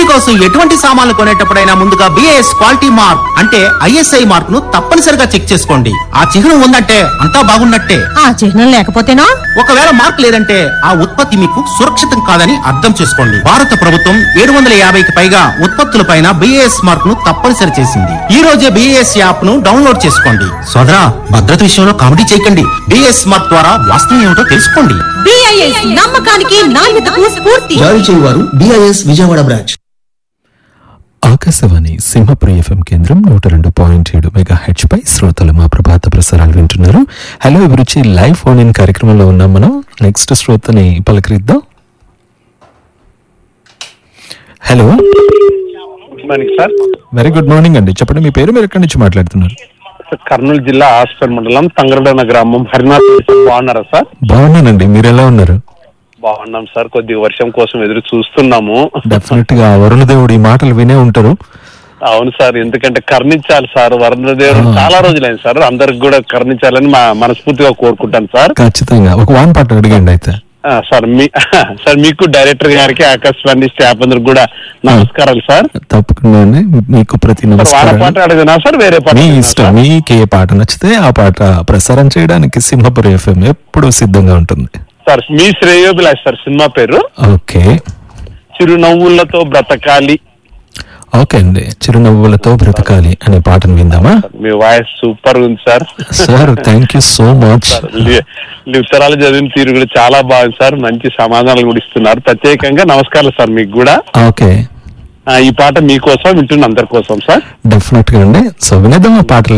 కోసం ఎటువంటి సామాన్లు కొనేటప్పుడైనా ముందుగా బిఐఎస్ క్వాలిటీ మార్క్ అంటే ఐఎస్ఐ మార్క్ ను తప్పనిసరిగా చెక్ చేసుకోండి. ఆ చిహ్నం ఉందంటే అంతా బాగున్నట్టే. ఆ చిహ్నం లేకపోతేనా? ఒకవేళ మార్క్ లేదంటే ఆ ఉత్పత్తి మీకు సురక్షితం కాదని అర్థం చేసుకోండి. భారత ప్రభుత్వం 750కి పైగా ఉత్పత్తులపైన బిఐఎస్ మార్క్ ను తప్పనిసరి చేసింది. ఈ రోజే బిఐఎస్ యాప్ ను డౌన్లోడ్ చేసుకోండి. సోదరా, భద్రత విషయంలో కామెడీ చేయకండి. బిఐఎస్ మార్క్ ద్వారా వాస్తవం ఏమిటో తెలుసుకోండి. బిఐఎస్ నమ్మకానికి నాణ్యతకు స్ఫూర్తి. జారీ చేయువారు BIS Vijayawada branch. Akashvani Simhapuri FM కేంద్రం 102.7 మెగాహెర్ట్జ్ పై శ్రోతలు మా ప్రభాత ప్రసారాలు వింటున్నారు. హలో అభిరుచి లైవ్ ఫోన్ ఇన్ కార్యక్రమంలో ఉన్నాం. మనం next శ్రోతని పలకరిద్దాం. Hello, good morning sir. Very good morning అండి. చెప్పండి మీ పేరు, మీరు ఎక్కడి నుంచి మాట్లాడుతున్నారు? కర్నూలు జిల్లా ఆస్పర్ మండలం తంగరడన గ్రామం హరినాథ్. బాగున్నారా సార్? బాగున్నానండి, మీరు ఎలా ఉన్నారు? బాగున్నాం సార్. కొద్దిగా వర్షం కోసం ఎదురు చూస్తున్నాము. డెఫినెట్ గా వరుణదేవుడు ఈ మాటలు వినే ఉంటారు. అవును సార్, ఎందుకంటే కర్ణించాలి సార్. వరుణదేవుడు చాలా రోజులైంది సార్. అందరికి కూడా కర్ణించాలని మనస్ఫూర్తిగా కోరుకుంటాను సార్. ఖచ్చితంగా ఒక వాన్ పాట అడిగండి అయితే. సార్ మీకు డైరెక్టర్ గారికి ఆకాశవాణి స్టాఫ్ అందరికి కూడా నమస్కారాలు సార్. తప్పకుండా అండి, మీకు ప్రతి నమస్కారం. పాట అడిగినా సార్, వేరే పాట మీ ఇష్టం, మీకు ఏ పాట నచ్చితే ఆ పాట ప్రసారం చేయడానికి సింహపురి ఎఫ్ఎం ఎప్పుడు సిద్ధంగా ఉంటుంది సార్. మీ శ్రేయోభిలాష్ సార్ సినిమా పేరు. ఓకే, చిరునవ్వులతో బ్రతకాలి. ఓకే అండి, చిరునవ్వులతో బ్రతకాలి అనే పాటను విందామా? మీ వాయిస్ సూపర్ ఉంది sir. Sir thank you so much. ఉత్తరాలు చదివిన తీరు కూడా చాలా బాగుంది సార్. మంచి సమాధానాలు కూడా ఇస్తున్నారు. ప్రత్యేకంగా నమస్కారాలు సార్ మీకు కూడా. ఓకే, ఈ పాట మీకోసం వింటున్న అందరి కోసం సార్. డెఫినెట్ గా అండి. సో వినేద్దాం ఆ పాటలు.